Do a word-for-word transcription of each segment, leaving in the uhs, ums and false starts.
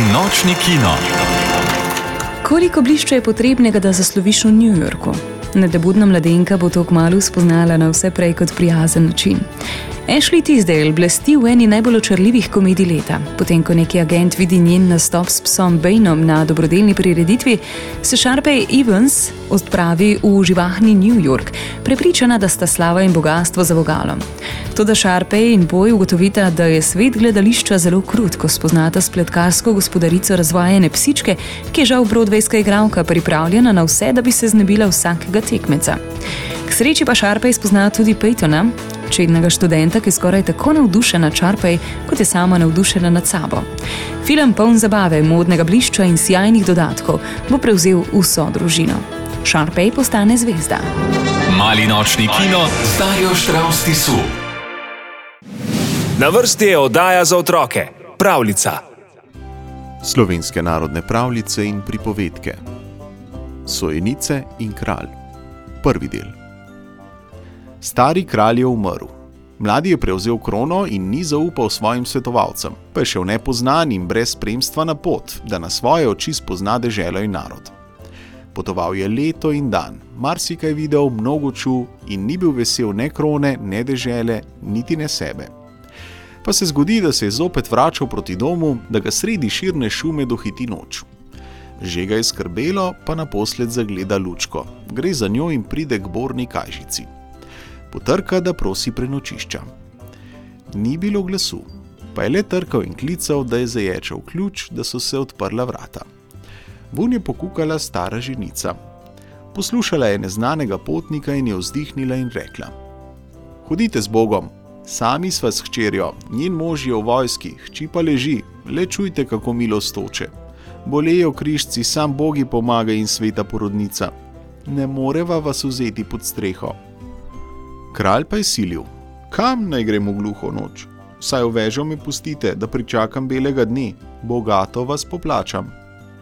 Nočni kino. Koliko blišča je potrebnega, da zasloviš v New Yorku? Nedebudna mladenka bo to kmalu spoznala na vse prej kot prijazen način. Ashley Tisdale blesti v eni najbolj očarljivih komedij leta. Potem, ko neki agent vidi njen nastop s psom Bainom na dobrodelni prireditvi, se Sharpay Evans odpravi v živahni New York, prepričana, da sta slava in bogastvo za vogalom. Toda Sharpay in Boy ugotovita, da je svet gledališča zelo krut, ko spoznata spletkarsko gospodarico razvajene psičke, ki je žal broadwayska igralka, pripravljena na vse, da bi se znebila vsakega tekmeca. K sreči pa Sharpay spozna tudi Peytona, čednega študenta, ki je skoraj tako navdušen nad Sharpay, kot je sama navdušena nad sabo. Film poln zabave, modnega blišča in sjajnih dodatkov bo prevzel vso družino. Sharpay postane zvezda. Mali nočni kino z Darjo Štravs Tisu. Na vrsti je oddaja za otroke, pravljica. Slovenske narodne pravljice in pripovedke. Sojenice in kralj. Prvi del. Stari kralj je umrl. Mladi je prevzel krono in ni zaupal svojim svetovalcem, pa je šel nepoznan in brez spremstva na pot, da na svoje oči spozna deželo in narod. Potoval je leto in dan, marsikaj videl, mnogo čul in ni bil vesel ne krone, ne dežele, niti ne sebe. Pa se zgodi, da se je zopet vračal proti domu, da ga sredi širne šume dohiti noč. Že ga je skrbelo, pa naposled zagleda lučko. Gre za njo in pride k borni kajžici. Potrka, da prosi prenočišča. Ni bilo glasu, pa je le trkal in klical, da je zaječal ključ, da so se odprla vrata. Vun je pokukala stara ženica. Poslušala je neznanega potnika in je vzdihnila in rekla: Hodite z Bogom, sami sva s hčerjo, njen mož je v vojski, hči pa leži, le čujte, kako milost toče. Bolejo križci, sam Bogi pomaga in sveta porodnica. Ne moreva vas vzeti pod streho. Kralj pa je silil: Kam naj gremo gluho noč? Saj v vežo me pustite, da pričakam belega dne, bogato vas poplačam.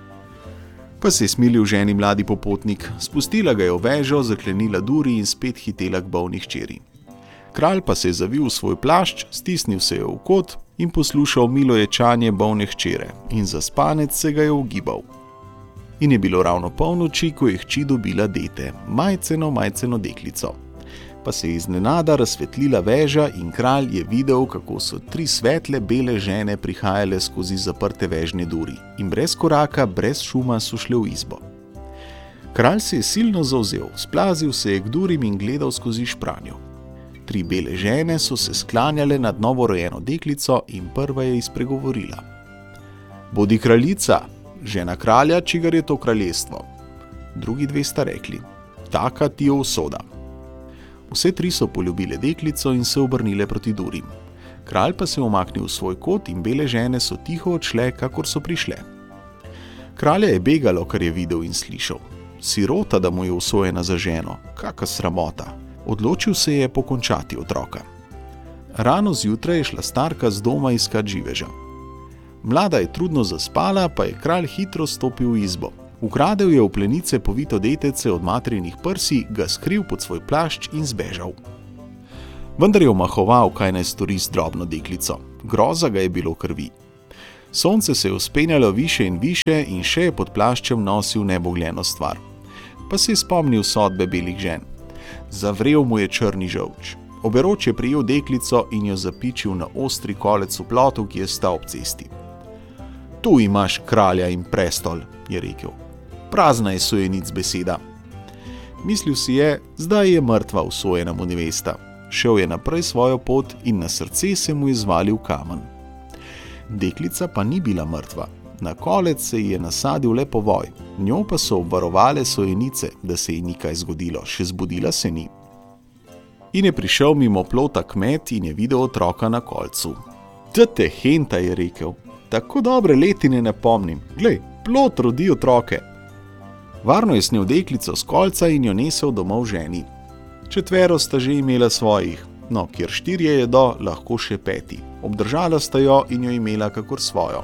Pa se je smilil ženi mladi popotnik, spustila ga je v vežo, zaklenila duri in spet hitela k bolni hčeri. Kralj pa se je zavil v svoj plašč, stisnil se je v kot in poslušal milo ječanje bolne hčere in zaspanec se ga je ugibal. In je bilo ravno polnoči, ko je hči dobila dete, majceno, majceno deklico. Pa se je iznenada razsvetlila veža in kralj je videl, kako so tri svetle bele žene prihajale skozi zaprte vežne duri in brez koraka, brez šuma so šle v izbo. Kralj se je silno zavzel, splazil se je k durim in gledal skozi špranjo. Tri bele žene so se sklanjale nad novorojeno deklico in prva je izpregovorila: Bodi kraljica, žena kralja, čigar je to kraljestvo. Drugi dve sta rekli: Taka ti je usoda. Vse tri so poljubile deklico in se obrnile proti durim. Kralj pa se je umaknil v svoj kot in bele žene so tiho odšle, kakor so prišle. Kralja je begalo, kar je videl in slišal. Sirota, da mu je usojena za ženo, kaka sramota. Odločil se je pokončati otroka. Rano zjutraj je šla starka z doma iskat živeža. Mlada je trudno zaspala, pa je kralj hitro stopil v izbo. Ukradel je v plenice povito detece od materinih prsi, ga skril pod svoj plašč in zbežal. Vendar je omahoval, kaj naj stori z drobno deklico. Groza ga je bilo krvi. Sonce se je vzpenjalo više in više in še je pod plaščem nosil nebogljeno stvar. Pa se je spomnil sodbe belih žen. Zavrel mu je črni žolč. Oberoč je prijel deklico in jo zapičil na ostri kolec v plotu, ki je stal ob cesti. Tu imaš kralja in prestol, je rekel. Prazna je sojenic beseda. Mislil si je, zdaj je mrtva usojena mu nevesta. Šel je naprej svojo pot in na srce se mu je zvalil kamen. Deklica pa ni bila mrtva. Na kolec se ji je nasadil le povoj, njo pa so obvarovale sojenice, da se ji ni kaj zgodilo, še zbudila se ni. In je prišel mimo plota kmet in je videl otroka na kolcu. Tete henta, je rekel, tako dobre letine ne pomnim, glej, plot rodi otroke. Varno je snel deklico s kolca in jo nesel domov ženi. Četvero sta že imela svojih, no, kjer štirje jedo, lahko še peti. Obdržala sta jo in jo imela kakor svojo.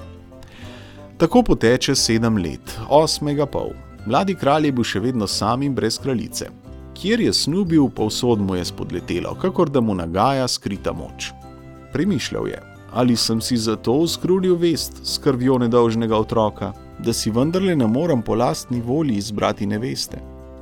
Tako poteče sedem let, osmega pol. Mladi kralj je bil še vedno sam in brez kraljice. Kjer je snubil, povsod mu je spodletelo, kakor da mu nagaja skrita moč. Premišljal je, ali sem si zato uskrunil vest s krvjo nedolžnega otroka, da si vendarle ne morem po lastni volji izbrati neveste.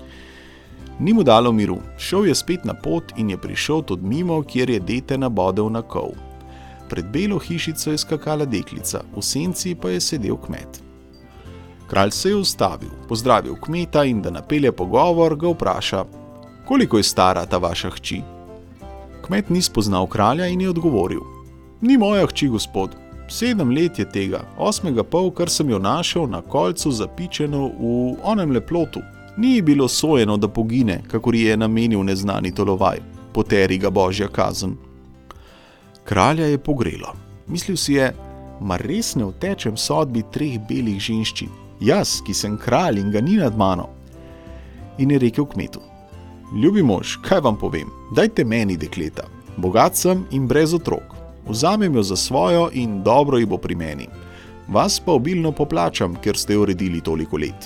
Ni mu dalo miru, šel je spet na pot in je prišel tod mimo, kjer je dete nabodel na kol. Pred belo hišico je skakala deklica, v senci pa je sedel kmet. Kralj se je ustavil, pozdravil kmeta in da napelje pogovor, ga vpraša: koliko je stara ta vaša hči? Kmet ni spoznal kralja in je odgovoril: ni moja hči, gospod. Sedem let je tega, osmega pol, kar sem jo našel na kolcu zapičeno v onem leplotu. Ni ji bilo sojeno, da pogine, kakor ji je namenil neznani tolovaj, poteri ga božja kazen. Kralja je pogrelo. Mislil si je: mar res ne utečem sodbi treh belih ženščin, jaz, ki sem kralj in ga ni nad mano? In je rekel kmetu: ljubi mož, kaj vam povem, dajte meni dekleta, bogat sem in brez otrok. Vzamem jo za svojo in dobro ji bo pri meni. Vas pa obilno poplačam, ker ste jo redili toliko let.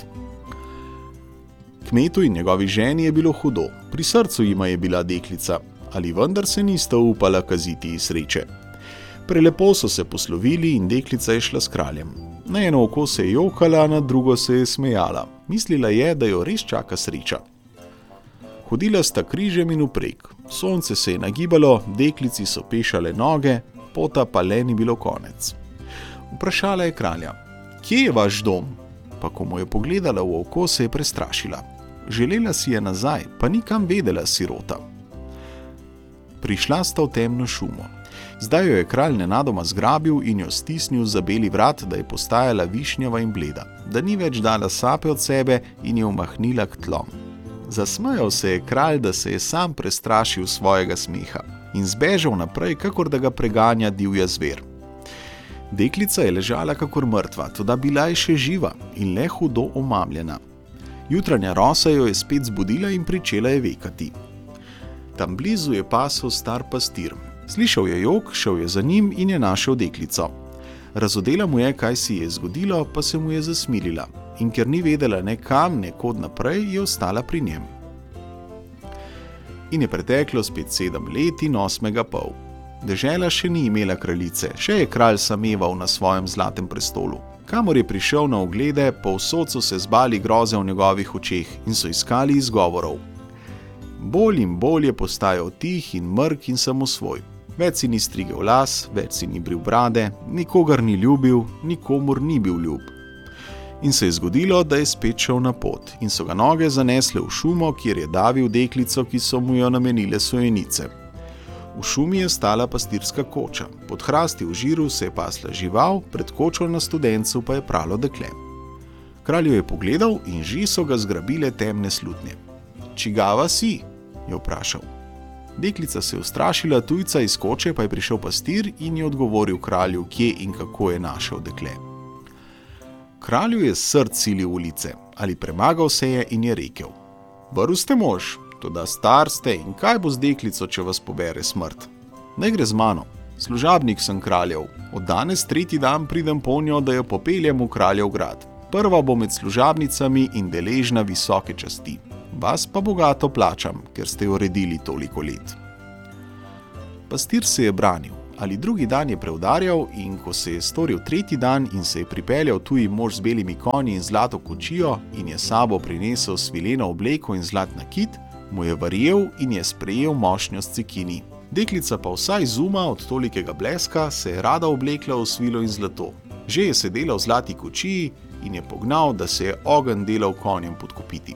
Kmetu in njegovi ženi je bilo hudo, pri srcu jima je bila deklica, ali vendar se nista upala kaziti iz sreče. Prelepo so se poslovili in deklica je šla s kraljem. Na eno oko se je jokala, na drugo se je smejala. Mislila je, da jo res čaka sreča. Hodila sta križem in vprek. Sonce se je nagibalo, deklici so pešale noge, pota pa le ni bilo konec. Vprašala je kralja: kje je vaš dom? Pa ko mu je pogledala v oko, se je prestrašila. Želela si je nazaj, pa ni kam vedela sirota. Prišla sta v temno šumo. Zdaj jo je kralj nenadoma zgrabil in jo stisnil za beli vrat, da je postajala višnjava in bleda, da ni več dala sape od sebe in je umahnila k tlom. Zasmejal se je kralj, da se je sam prestrašil svojega smeha in zbežal naprej, kakor da ga preganja divja zver. Deklica je ležala kakor mrtva, toda bila je še živa in le hudo omamljena. Jutranja rosa jo je spet zbudila in pričela je vekati. Tam blizu je pasel star pastir. Slišal je jok, šel je za njim in je našel deklico. Razodela mu je, kaj si je zgodilo, pa se mu je zasmilila in ker ni vedela ne kam, ne kod naprej, je ostala pri njem. In je preteklo spet sedem let in osmega pol. Dežela še ni imela kraljice, še je kralj sameval na svojem zlatem prestolu. Kamor je prišel na oglede, povsod so se zbali groze v njegovih očeh in so iskali izgovorov. Bolj in bolj je postajal tih in mrk in samosvoj. Več si ni strigel las, več si ni bril brade, nikogar ni ljubil, nikomur ni bil ljub. In se je zgodilo, da je spet šel na pot in so ga noge zanesle v šumo, kjer je davil deklico, ki so mu jo namenile sojenice. V šumi je stala pastirska koča, pod hrasti v žiru se je pasla žival, pred kočo na Studencu pa je pralo dekle. Kralj jo je pogledal in že so ga zgrabile temne slutnje. Čigava si? Je vprašal. Deklica se je ustrašila tujca, iz koče pa je prišel pastir in je odgovoril kralju, kje in kako je našel dekle. Kralju je srd silil v lice, ali premagal se je in je rekel: vrl ste mož, toda star ste in kaj bo z deklico, če vas pobere smrt? Naj gre z mano, služabnik sem kraljev, od danes tretji dan pridem po njo, da jo popeljem v kraljev grad. Prva bo med služabnicami in deležna visoke časti. Vas pa bogato plačam, ker ste jo redili toliko let. Pastir se je branil, ali drugi dan je preudarjal in ko se je storil tretji dan in se je pripeljal tuji mož z belimi konji in zlato kočijo in je sabo prinesel svileno obleko in zlat nakit, mu je verjel in je sprejel mošnjo s cekini. Deklica pa vsaj zuma od tolikega bleska se je rada oblekla v svilo in zlato. Že je sedela v zlati kočiji in je pognal, da se je ogenj delal konjem podkopiti.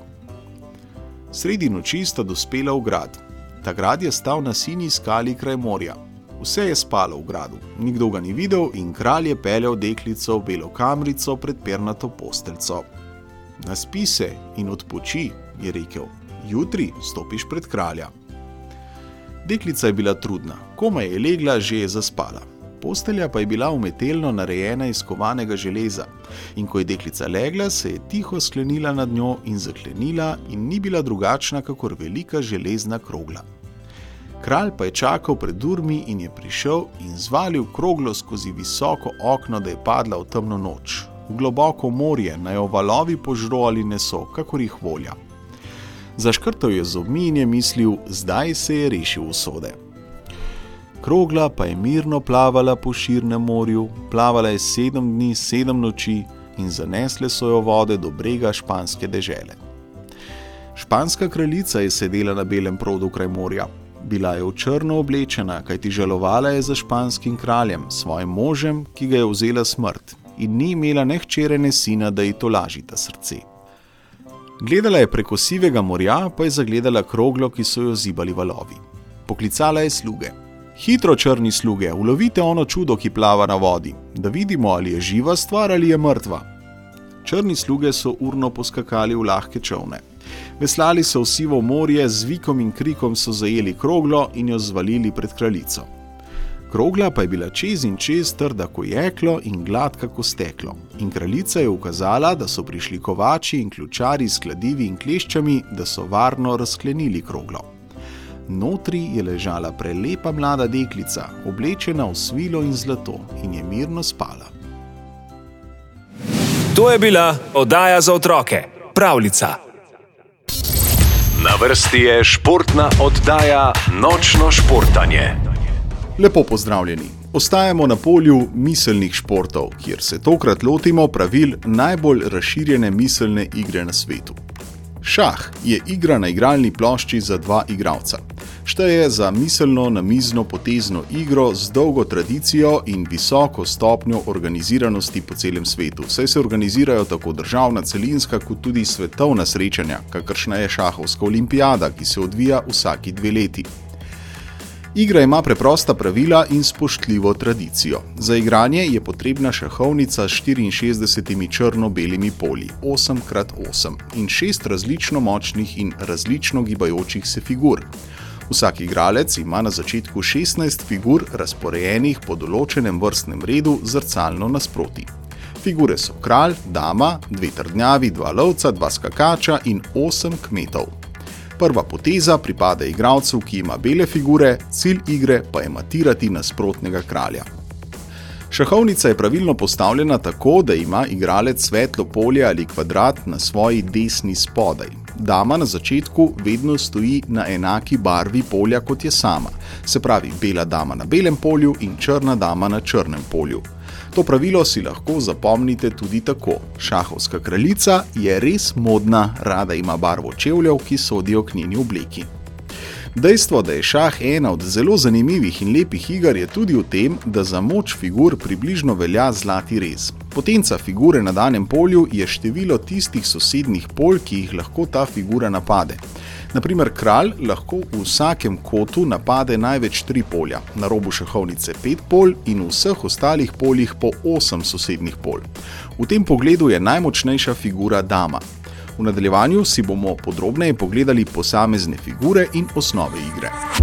Sredi noči sta dospela v grad. Ta grad je stal na sinji skali kraj morja. Vse je spalo v gradu, nikdo ga ni videl in kralj je peljal deklico v belo kamrico pred pernato posteljco. Naspi se in odpoči, je rekel, jutri stopiš pred kralja. Deklica je bila trudna, komaj je legla, že je zaspala. Postelja pa je bila umetelno narejena iz kovanega železa in ko je deklica legla, se je tiho sklenila nad njo in zaklenila in ni bila drugačna kakor velika železna krogla. Kralj pa je čakal pred durmi in je prišel in zvalil kroglo skozi visoko okno, da je padla v temno noč, v globoko morje, naj jo valovi požro ali neso, kakor jih volja. Zaškrtal je zobmi in je mislil, zdaj se je rešil usode. Krogla pa je mirno plavala po širnem morju, plavala je sedem dni, sedem noči in zanesle so jo vode do brega španske dežele. Španska kraljica je sedela na belem produ kraj morja. Bila je v črno oblečena, kajti žalovala je za španskim kraljem, svojim možem, ki ga je vzela smrt, in ni imela ne hčere ne sina, da ji tolažita srce. Gledala je preko sivega morja, pa je zagledala kroglo, ki so jo zibali valovi. Poklicala je sluge. Hitro, črni sluge, ulovite ono čudo, ki plava na vodi, da vidimo, ali je živa stvar ali je mrtva. Črni sluge so urno poskakali v lahke čolne. Veslali so v sivo morje, z vikom in krikom so zajeli kroglo in jo zvalili pred kraljico. Krogla pa je bila čez in čez trda ko jeklo in gladka ko steklo, in kraljica je ukazala, da so prišli kovači in ključari s kladivi in kleščami, da so varno razklenili kroglo. Notri je ležala prelepa mlada deklica, oblečena v svilo in zlato, in je mirno spala. To je bila oddaja za otroke, Pravljica. Na vrsti je športna oddaja Nočno športanje. Lepo pozdravljeni. Ostajamo na polju miselnih športov, kjer se tokrat lotimo pravil najbolj razširjene miselne igre na svetu. Šah je igra na igralni plošči za dva igralca. Šteje za miselno namizno potezno igro z dolgo tradicijo in visoko stopnjo organiziranosti po celem svetu, saj se organizirajo tako državna, celinska kot tudi svetovna srečanja, kakršna je šahovska olimpijada, ki se odvija vsaki dve leti. Igra ima preprosta pravila in spoštljivo tradicijo. Za igranje je potrebna šahovnica s štiriinšestdesetimi črno-belimi polji, osem krat osem, in šest različno močnih in različno gibajočih se figur. Vsak igralec ima na začetku šestnajst figur razporejenih po določenem vrstnem redu zrcalno nasproti. Figure so kralj, dama, dve trdnjavi, dva lovca, dva skakača in osem kmetov. Prva poteza pripada igralcu, ki ima bele figure, cilj igre pa je matirati nasprotnega kralja. Šahovnica je pravilno postavljena tako, da ima igralec svetlo polje ali kvadrat na svoji desni spodaj. Dama na začetku vedno stoji na enaki barvi polja, kot je sama, se pravi bela dama na belem polju in črna dama na črnem polju. To pravilo si lahko zapomnite tudi tako. Šahovska kraljica je res modna, rada ima barvo čevljev, ki sodijo k njeni obleki. Dejstvo, da je šah ena od zelo zanimivih in lepih iger, je tudi v tem, da za moč figur približno velja zlati rez. Potenca figure na danem polju je število tistih sosednjih polj, ki jih lahko ta figura napade. Naprimer, kralj lahko v vsakem kotu napade največ tri polja, na robu šahovnice pet polj in v vseh ostalih poljih po osem sosednjih polj. V tem pogledu je najmočnejša figura dama. V nadaljevanju si bomo podrobneje pogledali posamezne figure in osnove igre.